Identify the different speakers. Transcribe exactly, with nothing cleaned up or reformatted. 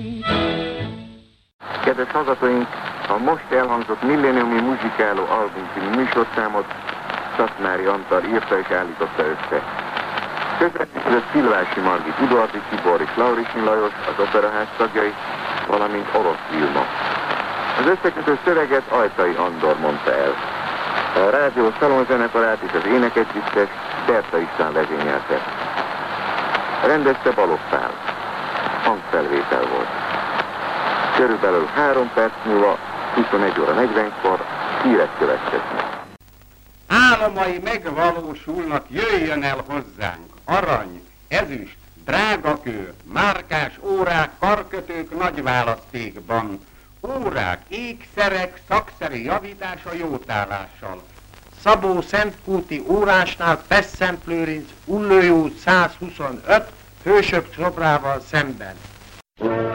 Speaker 1: Kedves hallgatóink, a most elhangzott Millenniumi Muzsikáló album című műsorszámot Szatmári Antal írta és állította össze. Közvetítőt Szilvási Margit, Udoardi Tibor és Laurisnyi Lajos, az Operaház tagjai, valamint Orosz Vilma. Az összekötő szöveget Ajtai Andor mondta el. A rádió szalonzenekarát és az énekegyüttes Berta István vezényelte. Rendezte Balogh Pál. Hangfelvétel volt. Körülbelül három perc múlva, huszonegy óra negyvenkor hírek következnek.
Speaker 2: Álomai megvalósulnak, jöjjön el hozzánk! Arany, ezüst, drágakő, márkás órák, karkötők nagy választékban. Órák, ékszerek, szakszeri javítás a jótállással. Szabó Szentkúti órásnál Pesszent Lőrinc, Ullői út száz huszonöt, Hősök szobrával szemben.